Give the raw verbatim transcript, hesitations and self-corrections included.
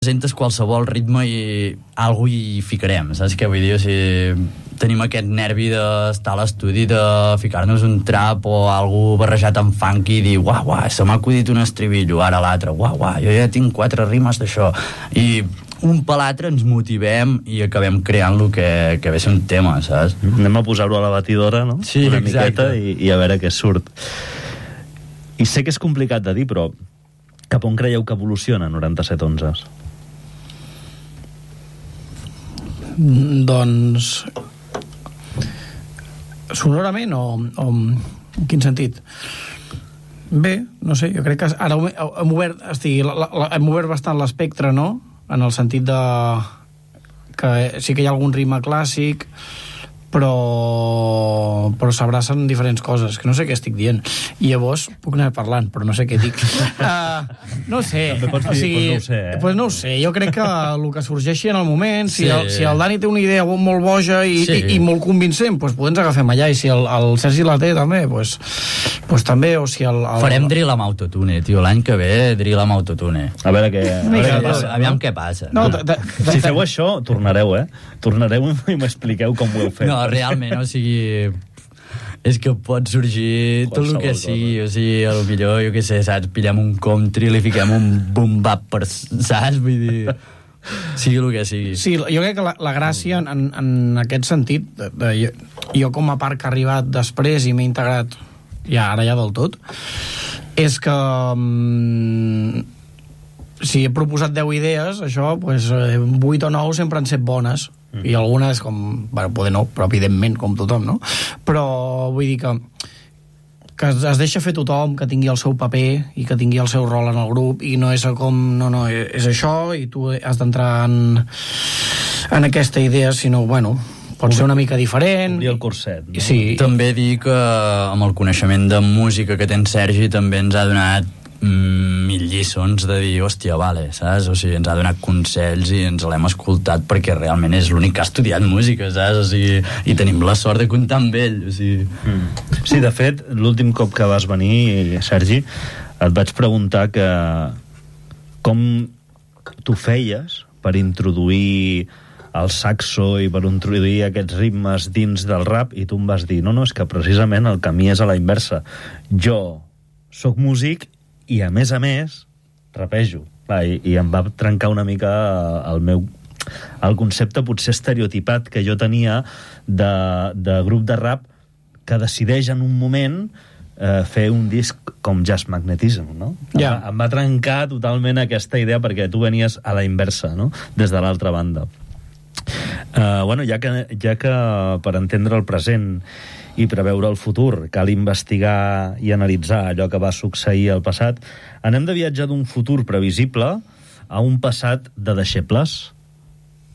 presentes qualsevol ritme i algú hi ficarem, saps què vull dir? O sigui, tenim aquest nervi d'estar a l'estudi, de ficar-nos un trap o algú barrejat amb funky i dir, uah, uah, se m'ha acudit un estribillo, ara l'altre, uah, uah, jo ja tinc quatre rimes d'això. I un per l'altre ens motivem i acabem creant el que, que ve ser un tema, saps? Anem a posar-ho a la batidora, no? Sí, una exacte. miqueta i, i a veure què surt. I sé que és complicat de dir, però cap on creieu que evoluciona noranta-set onze? Doncs sonorament o, o en quin sentit? Bé, no sé, jo crec que ara hem obert, estigui, la, la, hem obert bastant l'espectre, no? En el sentit de que sí que hi ha algun ritme clàssic, però però s'abracen diferents coses, que no sé què estic dient, i llavors puc anar parlant però no sé què dic. uh, no sé, pots dir, o sigui, pues no ho sé, eh? pues no ho sé, jo crec que el que sorgeixi en el moment, si, Sí. el, si el Dani té una idea molt boja i, Sí. i, i molt convincent, pues podem agafem allà, i si el, el Sergi la té també, pues, pues també, o si el, el... Farem drill amb autotune, tio, l'any que ve drill amb autotune. A veure què, a veure què passa. Aviam què passa. No, de, de, de, Si feu això, tornareu, eh? Tornareu i m'expliqueu com ho heu fet. No, realment, o sigui, és que pot sorgir tot el que Qualsevol sigui, o sigui, a lo millor, jo què sé, saps, pillem un country, li fiquem un boom-bap per, saps, vull dir, sigui el que sigui. Sí, jo crec que la, la gràcia en, en, en aquest sentit, de, de, jo, jo com a part que ha arribat després i m'he integrat ja ara ja del tot, és que um, si he proposat deu idees, això, pues, vuit o nou sempre han set bones, mm. i algunes com, bueno, poder no, però evidentment com tothom, no? Però vull dir que que es, es deixa fer tothom, que tingui el seu paper i que tingui el seu rol en el grup, i no és com, no, no, és això i tu has d'entrar en, en aquesta idea, sinó, bueno, pot ser una mica diferent. Obrir el curset, no? Sí. També dir que amb el coneixement de música que té en Sergi també ens ha donat mm, mil lliçons de dir, hòstia, vale, saps? O sigui, ens ha donat consells i ens l'hem escoltat perquè realment és l'únic que ha estudiat música, saps? O sigui, i tenim la sort de comptar amb ell, o sigui... Mm. Sí, de fet, l'últim cop que vas venir, Sergi, et vaig preguntar que com tu feies per introduir el saxo i per introduir aquests ritmes dins del rap, i tu em vas dir, no, no, és que precisament el camí és a la inversa. Jo sóc músic i, a més a més, rapejo. Clar, i, i em va trencar una mica el meu el concepte potser estereotipat que jo tenia de, de grup de rap que decideix en un moment eh, fer un disc com Jazz Magnetism, no? Yeah. Em, em va trencar totalment aquesta idea perquè tu venies a la inversa, no? Des de l'altra banda. Uh, bueno, ja que, ja que per entendre el present i preveure el futur cal investigar i analitzar allò que va succeir al passat, anem de viatjar d'un futur previsible a un passat de deixebles.